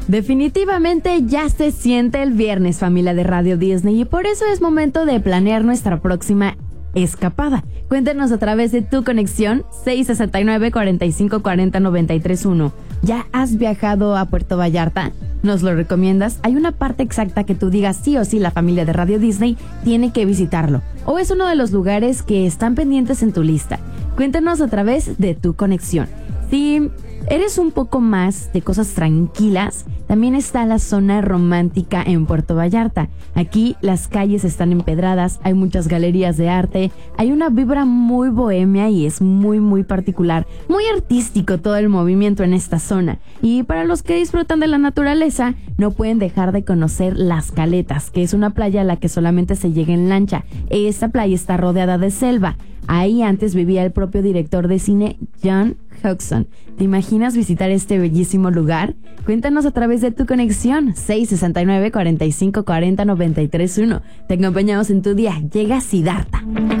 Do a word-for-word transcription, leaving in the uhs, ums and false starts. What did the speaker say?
Definitivamente ya se siente el viernes, familia de Radio Disney, y por eso es momento de planear nuestra próxima escapada. Cuéntenos a través de tu conexión seis seis nueve, cuatro cinco cuatro cero, nueve tres uno. ¿Ya has viajado a Puerto Vallarta? ¿Nos lo recomiendas? ¿Hay una parte exacta que tú digas sí o sí la familia de Radio Disney tiene que visitarlo? ¿O es uno de los lugares que están pendientes en tu lista? Cuéntanos a través de tu conexión. Si eres un poco más de cosas tranquilas, también está la zona romántica en Puerto Vallarta. Aquí las calles están empedradas, hay muchas galerías de arte, hay una vibra muy bohemia y es muy muy particular, muy artístico todo el movimiento en esta zona. Y para los que disfrutan de la naturaleza, no pueden dejar de conocer Las Caletas, que es una playa a la que solamente se llega en lancha. Esta playa está rodeada de selva. Ahí antes vivía el propio director de cine John Huston. ¿Te imaginas visitar este bellísimo lugar? Cuéntanos a través de tu conexión seis seis nueve, cuatro cinco cuatro cero, nueve tres uno. Te acompañamos en tu día. Llega Siddhartha.